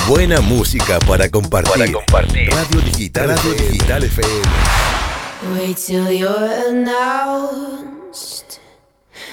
Buena música para compartir. Radio Digital FM. Wait till you're announced.